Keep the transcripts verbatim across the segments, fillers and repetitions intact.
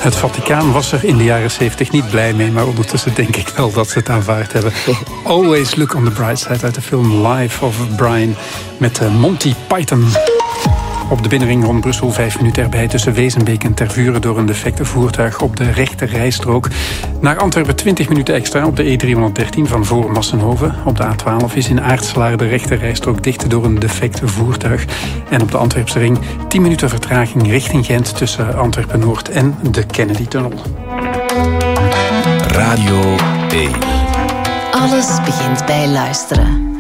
Het Vaticaan was er in de jaren zeventig niet blij mee, maar ondertussen denk ik wel dat ze het aanvaard hebben. Always look on the bright side uit de film Life of Brian met Monty Python. Op de binnenring rond Brussel vijf minuten erbij tussen Wezenbeek en Tervuren door een defecte voertuig op de rechte rijstrook. Naar Antwerpen twintig minuten extra op de E driehonderddertien van voor Massenhoven. Op de A twaalf is in Aartselaar de rechte rijstrook dicht door een defecte voertuig. En op de Antwerpse ring tien minuten vertraging richting Gent tussen Antwerpen-Noord en de Kennedy-tunnel. Radio één. Alles begint bij luisteren.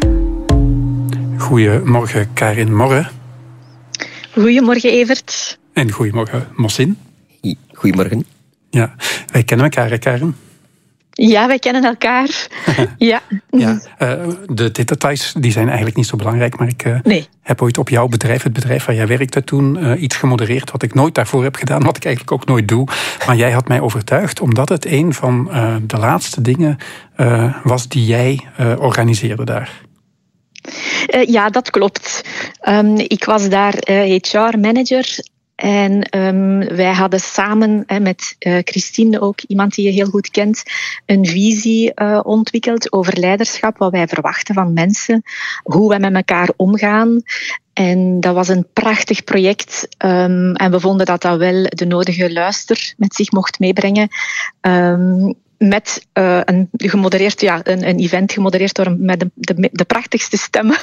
Goedemorgen, Karin Morre. Goedemorgen, Evert. En goedemorgen, Mohsin. Goedemorgen. Ja, wij kennen elkaar, hè, Karin? Ja, wij kennen elkaar. ja. ja uh, de details die zijn eigenlijk niet zo belangrijk, maar ik uh, nee. heb ooit op jouw bedrijf, het bedrijf waar jij werkte toen, uh, iets gemodereerd wat ik nooit daarvoor heb gedaan, wat ik eigenlijk ook nooit doe. Maar jij had mij overtuigd, omdat het een van uh, de laatste dingen uh, was die jij uh, organiseerde daar. Uh, ja, dat klopt. Um, ik was daar uh, H R-manager en um, wij hadden samen uh, met uh, Christine, ook iemand die je heel goed kent, een visie uh, ontwikkeld over leiderschap, wat wij verwachten van mensen, hoe wij met elkaar omgaan. En dat was een prachtig project um, en we vonden dat dat wel de nodige luister met zich mocht meebrengen. Um, Met uh, een, gemodereerd, ja, een, een event gemodereerd door met de, de, de prachtigste stemmen.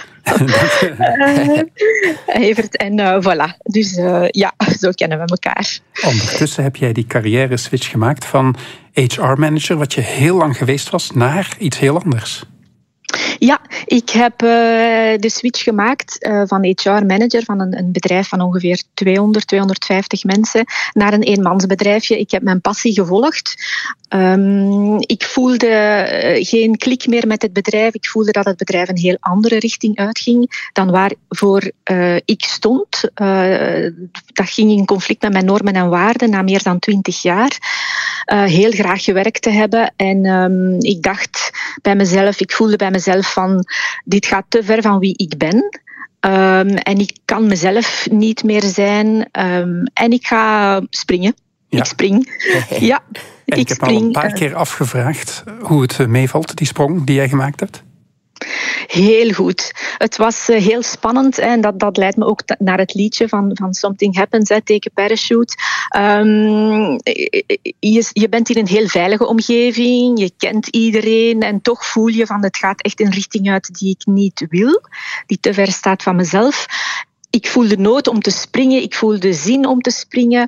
uh, Evert, en uh, voilà. Dus uh, ja, zo kennen we elkaar. Ondertussen heb jij die carrière switch gemaakt van H R-manager, wat je heel lang geweest was, naar iets heel anders. Ja, ik heb uh, de switch gemaakt uh, van H R-manager van een, een bedrijf van ongeveer tweehonderd, tweehonderdvijftig mensen naar een eenmansbedrijfje. Ik heb mijn passie gevolgd. Um, ik voelde uh, geen klik meer met het bedrijf. Ik voelde dat het bedrijf een heel andere richting uitging dan waarvoor uh, ik stond. Uh, dat ging in conflict met mijn normen en waarden na meer dan twintig jaar. Uh, heel graag gewerkt te hebben. En um, ik dacht bij mezelf, ik voelde bij mezelf van, dit gaat te ver van wie ik ben. Um, en ik kan mezelf niet meer zijn. Um, en ik ga springen. Ja. Ik spring. Ja, en ik, ik heb spring. al een paar keer afgevraagd hoe het meevalt, die sprong die jij gemaakt hebt. Heel goed. Het was uh, heel spannend en dat, dat leidt me ook t- naar het liedje van, van Something Happens, hè, Take a Parachute. Um, je, je bent in een heel veilige omgeving, je kent iedereen en toch voel je van het gaat echt een richting uit die ik niet wil, die te ver staat van mezelf. Ik voel de nood om te springen, ik voel de zin om te springen.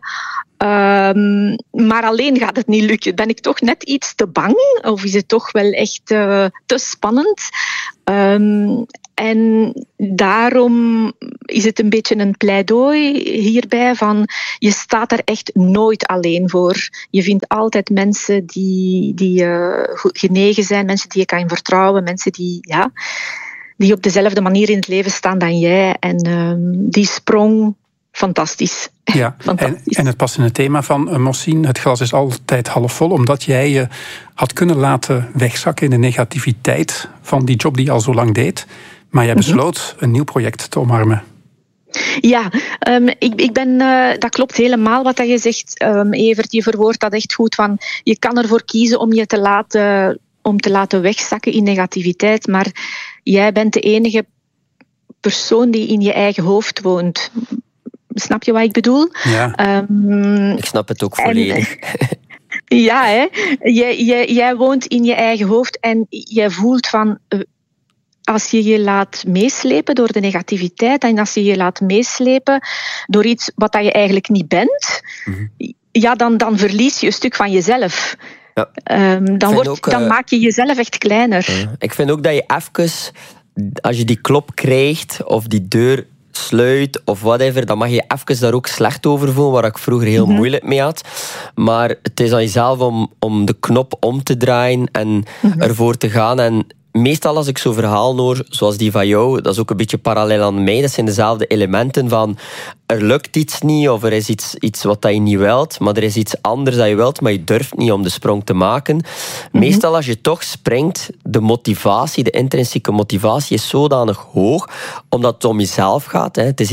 Um, maar alleen gaat het niet lukken. Ben ik toch net iets te bang? Of is het toch wel echt uh, te spannend? Um, en daarom is het een beetje een pleidooi hierbij van je staat er echt nooit alleen voor. Je vindt altijd mensen die, die uh, genegen zijn, mensen die je kan vertrouwen, mensen die... ja. die op dezelfde manier in het leven staan dan jij. En um, die sprong, fantastisch. Ja, fantastisch. En, en het past in het thema van uh, Mohsin, het glas is altijd half vol, omdat jij je had kunnen laten wegzakken in de negativiteit van die job die je al zo lang deed. Maar jij besloot mm-hmm. een nieuw project te omarmen. Ja, um, ik, ik ben, uh, dat klopt helemaal wat je zegt, um, Evert. Je verwoordt dat echt goed. Van, je kan ervoor kiezen om je te laten... om te laten wegzakken in negativiteit, maar jij bent de enige persoon die in je eigen hoofd woont. Snap je wat ik bedoel? Ja. Um, ik snap het ook volledig. En, ja, hè. Jij, jij, jij woont in je eigen hoofd en jij voelt van... Als je je laat meeslepen door de negativiteit en als je je laat meeslepen door iets wat je eigenlijk niet bent, mm-hmm. ja, dan, dan verlies je een stuk van jezelf. Ja. Um, dan, wordt, ook, dan uh, maak je jezelf echt kleiner. Uh, ik vind ook dat je even, als je die klop krijgt of die deur sluit of whatever, dan mag je even daar ook slecht over voelen, waar ik vroeger heel mm-hmm. moeilijk mee had. Maar het is aan jezelf om, om de knop om te draaien en mm-hmm. ervoor te gaan. En meestal als ik zo'n verhaal hoor, zoals die van jou, dat is ook een beetje parallel aan mij, dat zijn dezelfde elementen van er lukt iets niet of er is iets, iets wat je niet wilt, maar er is iets anders dat je wilt, maar je durft niet om de sprong te maken. Mm-hmm. Meestal als je toch springt, de motivatie, de intrinsieke motivatie is zodanig hoog, omdat het om jezelf gaat. Hè. Het is iets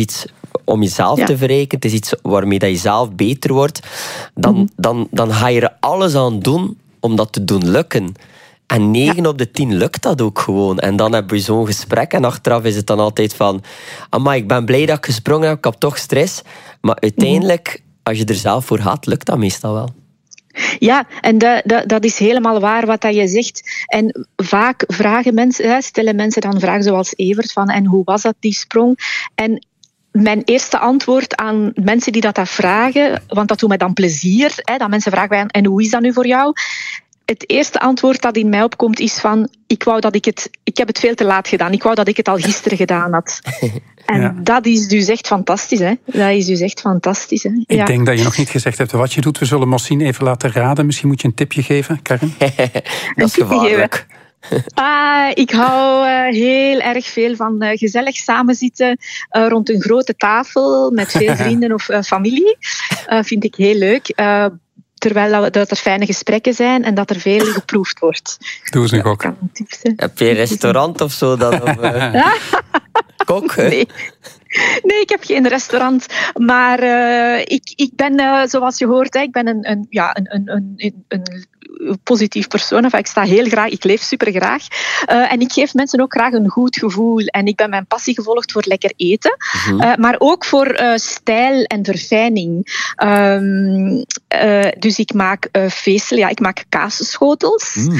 om jezelf Ja. te verrijken. Het is iets waarmee dat je zelf beter wordt. Dan, Mm-hmm. dan, dan ga je er alles aan doen om dat te doen lukken. En negen op de tien lukt dat ook gewoon. En dan heb je zo'n gesprek en achteraf is het dan altijd van... Amai, ik ben blij dat ik gesprongen heb, ik heb toch stress. Maar uiteindelijk, als je er zelf voor gaat, lukt dat meestal wel. Ja, en de, de, dat is helemaal waar wat dat je zegt. En vaak vragen mensen, hè, stellen mensen dan vragen zoals Evert van en hoe was dat die sprong? En mijn eerste antwoord aan mensen die dat, dat vragen, want dat doet mij dan plezier, hè, dat mensen vragen mij, en hoe is dat nu voor jou? Het eerste antwoord dat in mij opkomt is van, ik wou dat ik het, ik heb het veel te laat gedaan. Ik wou dat ik het al gisteren gedaan had. En Ja. dat is dus echt fantastisch, hè? Dat is dus echt fantastisch, hè? Ik Ja. denk dat je nog niet gezegd hebt wat je doet. We zullen Mossine even laten raden. Misschien moet je een tipje geven, Karin? Dat is gevaarlijk. Ah, ik hou uh, heel erg veel van uh, gezellig samenzitten uh, rond een grote tafel met veel vrienden of uh, familie. Uh, vind ik heel leuk. Uh, terwijl dat er fijne gesprekken zijn en dat er veel geproefd wordt. Doe eens een gok. Kan een tip zijn. Heb je een restaurant of zo dan? Of, uh, kok? hè? Nee. Nee, ik heb geen restaurant. Maar uh, ik, ik ben, uh, zoals je hoort, hè, ik ben een, een, ja, een, een, een, een positief persoon. Enfin, ik sta heel graag, ik leef super graag. Uh, en ik geef mensen ook graag een goed gevoel. En ik ben mijn passie gevolgd voor lekker eten. Mhm. Uh, maar ook voor uh, stijl en verfijning. Um, uh, dus ik maak uh, feestel, ja, ik maak kaasschotels. Mm.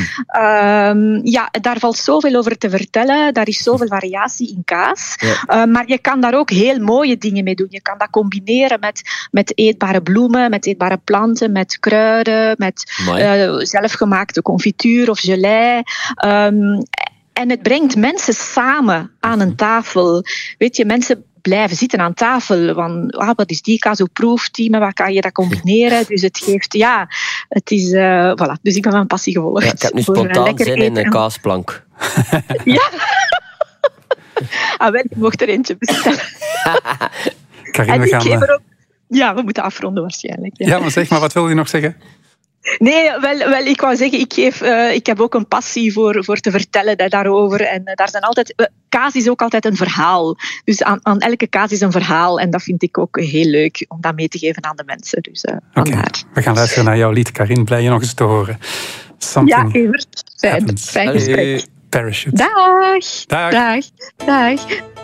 Um, ja, daar valt zoveel over te vertellen. Daar is zoveel variatie in kaas. Ja. Uh, maar je kan daar ook heel mooie dingen mee doen. Je kan dat combineren met, met eetbare bloemen, met eetbare planten, met kruiden, met Amai. uh, zelfgemaakte confituur of gelei. Um, en het brengt mensen samen aan een tafel. Weet je, mensen blijven zitten aan tafel. Van, ah, wat is die kaas? Hoe proeft die? Maar wat kan je dat combineren? Dus het geeft, ja, het is, uh, voilà. Dus ik ben mijn passie gevolgd. Ja, ik heb nu voor, uh, spontaan lekker zin in eten. een kaasplank. Ja. Ah, wel, je mocht er eentje bestellen. Karin, En we ik gaan... geef eh, er ook... Ja, we moeten afronden waarschijnlijk. Ja. Ja, maar zeg maar, wat wil je nog zeggen? Nee, wel, wel, ik wou zeggen, ik, geef, uh, ik heb ook een passie voor, voor te vertellen daar, daarover. En uh, daar zijn altijd... Uh, kaas is ook altijd een verhaal. Dus aan, aan elke kaas is een verhaal. En dat vind ik ook heel leuk om dat mee te geven aan de mensen. Dus uh, Oké, vandaar. we gaan luisteren naar jouw lied, Karin. Blij je nog eens te horen. Something Ja, Evert. Fijn, happens. fijn Allee. gesprek. Parachute. Dag. Dag. Dag. Dag.